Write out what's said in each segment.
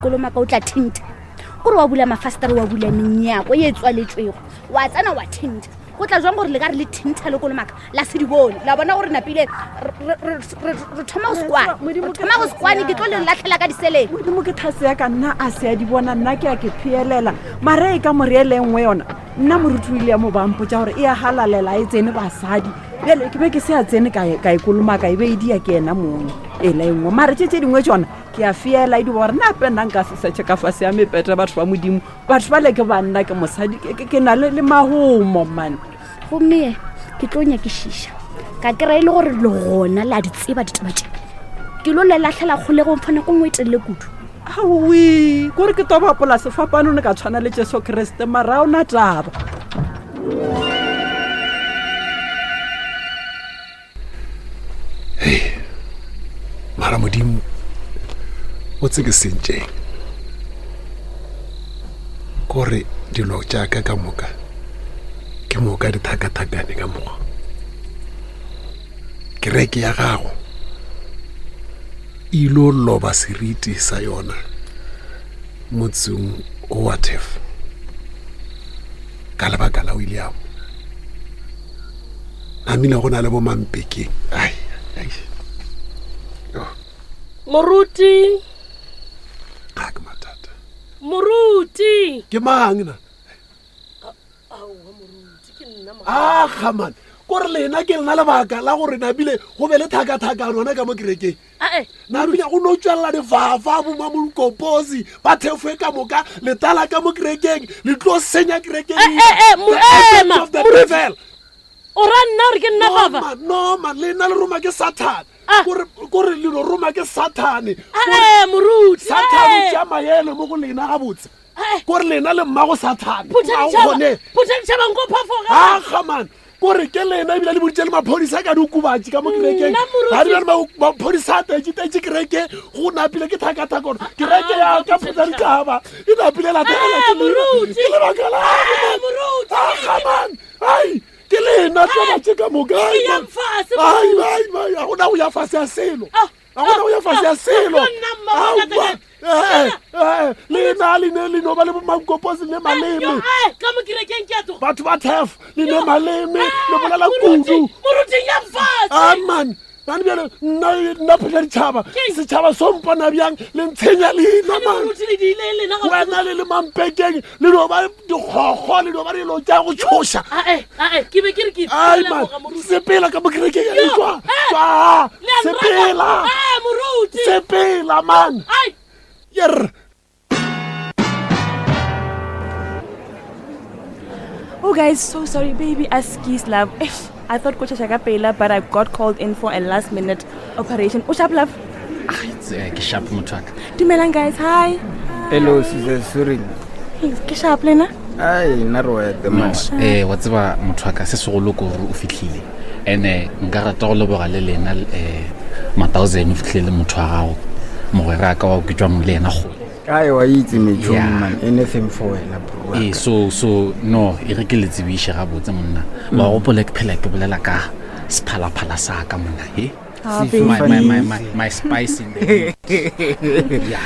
kolomaka o tla thinta gore wa bula mafastere wa bula menyako e tswaletswego wa tsana wa thinta go tla jwang gore le ka re le thinta le kolomaka la se di bone la bona gore napile re thoma go skwane ke tlo le latlhela ka diseleng modimo ke thase ya ka nna a se a di bona nna ke a ke pheelela mara e ka moreele nngwe yona nna moruti o ile ya mo bampotsa gore e a halalela e tsene basadi bjale ke be ke se a tsene ka e kolomaka e be e dia ke ena mongwe ela engwe mara tse dingwe tsona ke a fiela e di gore nna pena nka se setše ka fase ya mepete batho ba modimo batho ba le ke banna ke mosadi ke na le mahomo man gomme ke tlo nyakišiša ka kry-e le gore le gona le a di tseba ditabatše ke lo le latlhela kgolego mfana ko ngwe telele kudu awi kore ke toba polase fapano ne ka tshwana le Jesu Kriste mara o na taba hey mara modimo o tseke sentšeng kore dilo tša ka moka ke moka dithakathakane ka moka kereke ya gago ilo loba seriti sa yona motseng o wa Thef ka lebaka la o ile yao namina go na le bo mampekeng ai moruti ga ke matata moruti ke mang na man kore lena ke lena lebaka la gore nabile go be le thakathakano na ka mo kerekeng nabile go no tswella difafa bo mamolkoposi ba Thefo ka moka le tala ka mo kerekeng le tlo senya kerekeng o ra nna gore ke nna baba no man lena le roma ke Satan kore le no roma ke Satane moruti Satane tša maele mo go lena ga botse kore lena le mmago Satane man kore ke lena ebile le boditse le maphodisa ka diokobatši ka mo kerekeng ga di bane maphodisa a tetše kereke go napile ke thakathakano kereke ya ka phutsa ditaba e napile latke lebaka laman ai ke lena tlabatše ka moka a gona go ya fase ya selo lena le no ba le makoposi le maleme batho ba Thef le ne maleme le bolela kudu man bane bjale nna phela ditšhaba setšhaba sompona bjang le ntshenya lena man wena le mampekeng le no ba dikgokgo le no ba dilo tša go tšhoša man sepela ka mokerekeng ya tswa sepela man yer Oh guys, so sorry baby, askis love. I thought Coach Shakapela, but I got called in for a last minute operation. Ushap love. It's Kishap Mutwaka. Dumelang guys, hi. Hello, Sister Surin. Kishap lena? Ai, naro ya the man. Wa tseba Mutwaka se se go loko o fitlhile. Ene nka rata go leboga le lena 1000 o fitlhile motho wa gago. Mogwera ka wa kutjwang le ena go. Ai wa itse metšhong man, anything for wena bro. So no, e re ke le tsebishe ga botse monna. Wa go pole ke phela ke bolela ka sephalaphala sa ka monna, he? My spice in the yeah,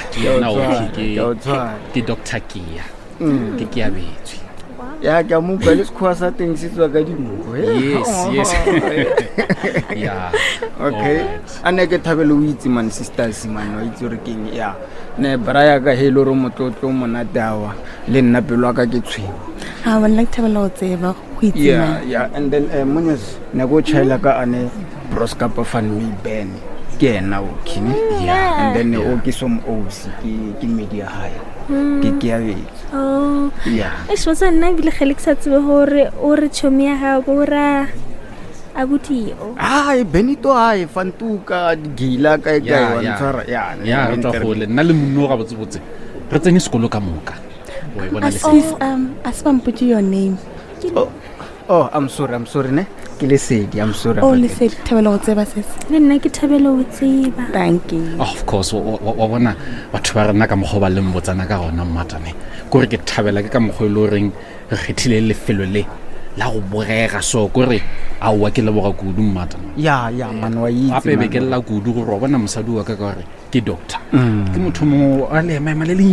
ke Dr. Kia. Ke Kia betswe. Ya ka mo ba le sekgwasa teng se tswa ka dimo. Yes. Yeah. Okay. Ane ke thabelo o itse man sisters man wa itse re keng ya. Ne braya ka helo ro motlotlo mona dawa le nna pelo ka ke tshweng. Ha wa nna thabelo o tseba go itse man. Yeah, and then Munyas ne go chaila ka ane Broskapa fan me ben. Ke na o kini. Yeah. And then o ke som OC ke media high. Ke a betse. Oh. Yeah. Es was nna bile Felix a tsebe hore o re chomi ya ha bora abutio. Ai Benito ai fantuka gila ka wa ntshara ya. Ya re twa go le nna le monno ga botsebotse. Re tsene sekolo ka moka. Wa bona le Aspa put your name. Oh, I'm sorry ne. Ke le sedi, I'm sorry. Oh, le sedi thabelo o tseba sese. Le nna ke thabelo o tseba. Thank you. Of course, wa bona batho ba rena ka moghoba le mbotsana ka gona mmatane. Gore ke thabela ke ka moghoelo reng re khethile lefelo le la go bogega so gore a wa ke le boga kudu mmatane. Ya man wa itse. Ape be ke la kudu go bona mosadi wa ka gore ke doctor ke motho mo a le maema le